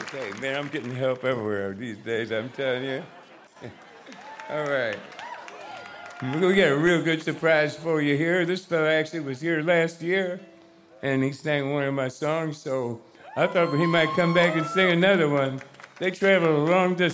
Hey, man, I'm getting help everywhere these days, I'm telling you. All right. We got a real good surprise for you here. This fella actually was here last year, and he sang one of my songs, so I thought he might come back and sing another one. They traveled a long distance.